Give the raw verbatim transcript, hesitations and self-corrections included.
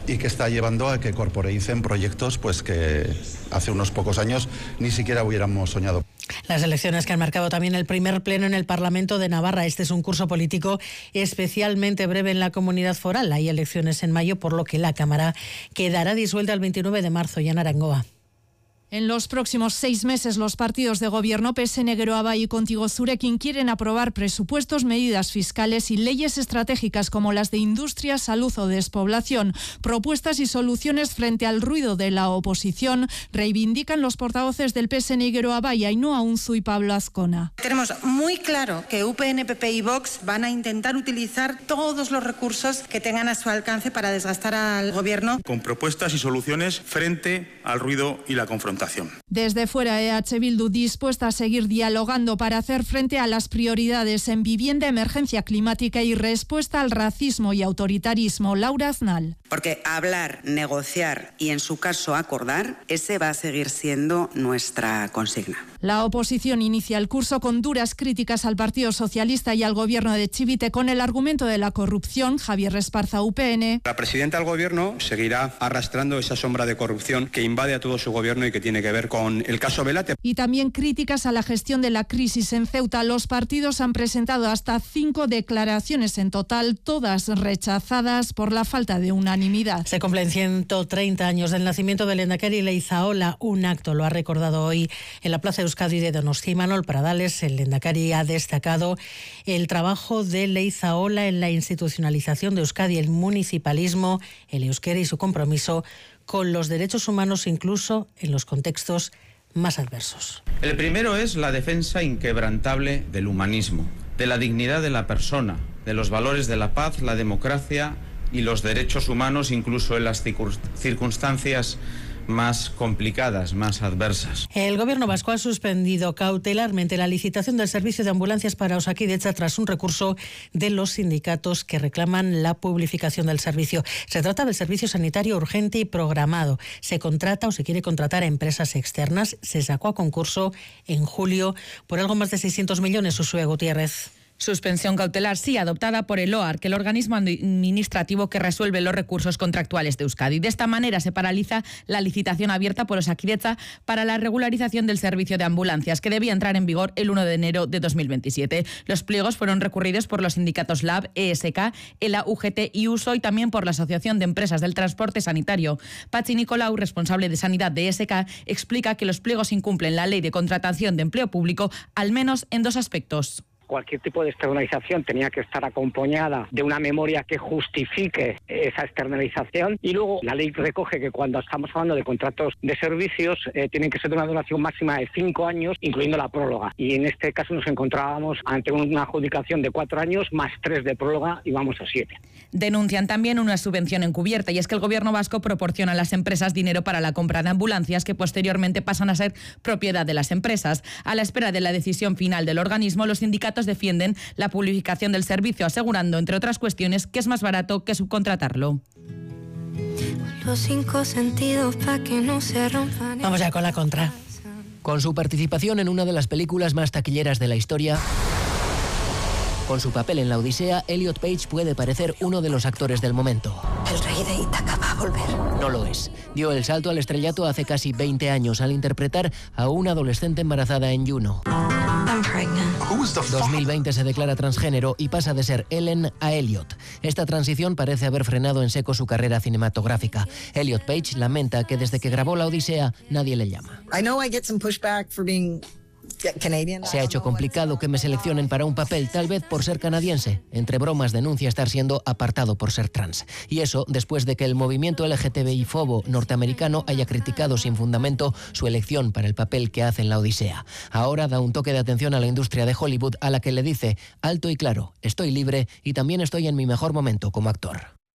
y que está llevando a que corporicen proyectos pues que hace unos pocos años ni siquiera hubiéramos soñado. Las elecciones que han marcado también el primer pleno en el Parlamento de Navarra. Este es un curso político especialmente breve en la comunidad foral. Hay elecciones en mayo, por lo que la Cámara quedará disuelta el veintinueve de marzo. Ya en Arangoa. En los próximos seis meses, los partidos de gobierno P S N, Geroa y Contigo Zurekin quieren aprobar presupuestos, medidas fiscales y leyes estratégicas como las de industria, salud o despoblación. Propuestas y soluciones frente al ruido de la oposición reivindican los portavoces del P S N y Geroa y Ainhoa Unzu y Pablo Azcona. Tenemos muy claro que U P N, P P y Vox van a intentar utilizar todos los recursos que tengan a su alcance para desgastar al gobierno. Con propuestas y soluciones frente al ruido y la confrontación. Desde fuera, E H Bildu dispuesta a seguir dialogando para hacer frente a las prioridades en vivienda, emergencia climática y respuesta al racismo y autoritarismo. Laura Aznal. Porque hablar, negociar y, en su caso, acordar, ese va a seguir siendo nuestra consigna. La oposición inicia el curso con duras críticas al Partido Socialista y al gobierno de Chivite con el argumento de la corrupción. Javier Esparza, U P N. La presidenta del gobierno seguirá arrastrando esa sombra de corrupción que invade a todo su gobierno y que tiene que ver con el caso Velate. Y también críticas a la gestión de la crisis en Ceuta. Los partidos han presentado hasta cinco declaraciones en total, todas rechazadas por la falta de unanimidad. Se cumplen ciento treinta años del nacimiento del lehendakari Leizaola. Un acto lo ha recordado hoy en la Plaza de Euskadi de Donostia. Manol Pradales, el lehendakari, ha destacado el trabajo de Leizaola en la institucionalización de Euskadi, el municipalismo, el euskera y su compromiso con los derechos humanos, incluso en los contextos más adversos. El primero es la defensa inquebrantable del humanismo, de la dignidad de la persona, de los valores de la paz, la democracia y los derechos humanos, incluso en las circunstancias más complicadas, más adversas. El gobierno vasco ha suspendido cautelarmente la licitación del servicio de ambulancias para Osakidetza tras un recurso de los sindicatos que reclaman la publificación del servicio. Se trata del servicio sanitario urgente y programado. Se contrata o se quiere contratar a empresas externas. Se sacó a concurso en julio por algo más de seiscientos millones. Uxue Gutiérrez. Suspensión cautelar, sí, adoptada por el O A R, que el organismo administrativo que resuelve los recursos contractuales de Euskadi. De esta manera se paraliza la licitación abierta por Osakidetza para la regularización del servicio de ambulancias, que debía entrar en vigor el uno de enero de dos mil veintisiete. Los pliegos fueron recurridos por los sindicatos L A B, E S K, ELA, U G T y USO y también por la Asociación de Empresas del Transporte Sanitario. Patxi Nicolau, responsable de Sanidad de E S K, explica que los pliegos incumplen la Ley de Contratación de Empleo Público, al menos en dos aspectos. Cualquier tipo de externalización tenía que estar acompañada de una memoria que justifique esa externalización, y luego la ley recoge que cuando estamos hablando de contratos de servicios eh, tienen que ser de una duración máxima de cinco años, incluyendo la próloga. Y en este caso nos encontrábamos ante una adjudicación de cuatro años más tres de próloga y vamos a siete. Denuncian también una subvención encubierta, y es que el gobierno vasco proporciona a las empresas dinero para la compra de ambulancias que posteriormente pasan a ser propiedad de las empresas. A la espera de la decisión final del organismo, los sindicatos defienden la publificación del servicio, asegurando, entre otras cuestiones, que es más barato que subcontratarlo. Los cinco sentidos para que no se rompan. Vamos ya con la contra. Con su participación en una de las películas más taquilleras de la historia, con su papel en La Odisea, Elliot Page puede parecer uno de los actores del momento. El rey de Ítaca va a volver. No lo es. Dio el salto al estrellato hace casi veinte años al interpretar a una adolescente embarazada en Juno. I'm pregnant. dos mil veinte se declara transgénero y pasa de ser Ellen a Elliot. Esta transición parece haber frenado en seco su carrera cinematográfica. Elliot Page lamenta que desde que grabó La Odisea nadie le llama. I know I get some pushback for being Canadian. Se ha hecho complicado que me seleccionen para un papel, tal vez por ser canadiense. Entre bromas denuncia estar siendo apartado por ser trans. Y eso después de que el movimiento L G T B I-fobo norteamericano haya criticado sin fundamento su elección para el papel que hace en La Odisea. Ahora da un toque de atención a la industria de Hollywood, a la que le dice alto y claro: estoy libre y también estoy en mi mejor momento como actor.